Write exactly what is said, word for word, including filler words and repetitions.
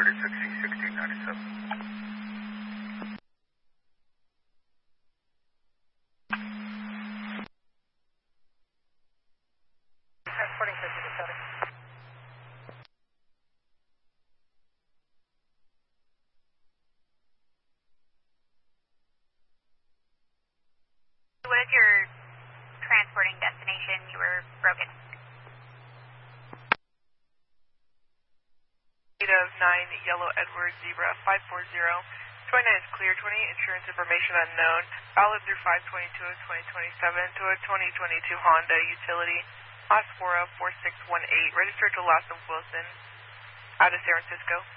thirty-six E sixteen ninety-seven. Transporting fifty to Cody. What is your transporting destination? You were broken. eight of nine Yellow Edward Zebra five four zero. twenty-nine is clear. twenty insurance information unknown. Valid through five twenty-two of twenty twenty-seven to a twenty twenty-two Honda utility. Last four of four six one eight. Registered to Lawson Wilson out of San Francisco.